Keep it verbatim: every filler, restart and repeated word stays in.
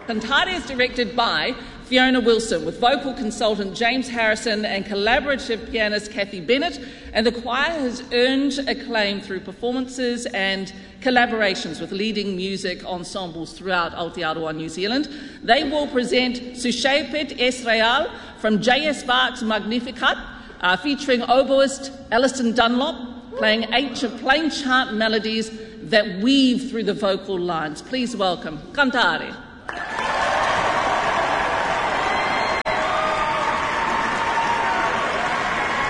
Cantare is directed by Fiona Wilson, with vocal consultant James Harrison and collaborative pianist Kathy Bennett, and the choir has earned acclaim through performances and collaborations with leading music ensembles throughout Aotearoa, New Zealand. They will present Sushepet Israel from J S Bach's Magnificat, uh, featuring oboist Alison Dunlop, playing ancient plain chant melodies that weave through the vocal lines. Please welcome Cantare.